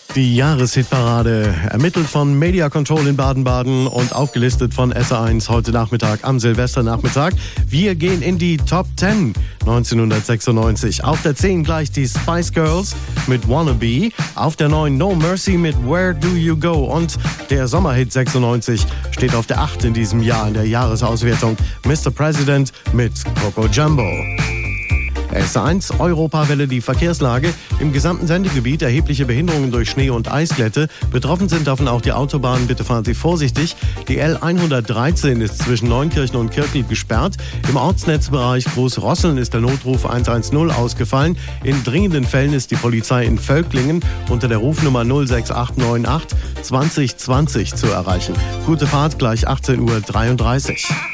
Die Jahreshitparade, ermittelt von Media Control in Baden-Baden und aufgelistet von SR1 heute Nachmittag am Silvesternachmittag. Wir gehen in die Top 10 1996. Auf der 10 gleich die Spice Girls mit Wannabe. Auf der 9 No Mercy mit Where Do You Go. Und der Sommerhit 96 steht auf der 8 in diesem Jahr in der Jahresauswertung. Mr. President mit Coco Jumbo. SR1 Europawelle, die Verkehrslage. Im gesamten Sendegebiet erhebliche Behinderungen durch Schnee- und Eisglätte. Betroffen sind davon auch die Autobahnen. Bitte fahren Sie vorsichtig. Die L113 ist zwischen Neunkirchen und Kirkel gesperrt. Im Ortsnetzbereich Großrosseln ist der Notruf 110 ausgefallen. In dringenden Fällen ist die Polizei in Völklingen unter der Rufnummer 06898 2020 zu erreichen. Gute Fahrt, gleich 18:33 Uhr.